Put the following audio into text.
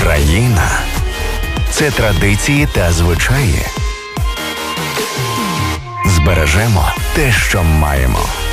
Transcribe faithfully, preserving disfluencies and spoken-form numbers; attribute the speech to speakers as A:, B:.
A: Країна – це традиції та звичаї. Збережемо те, що маємо.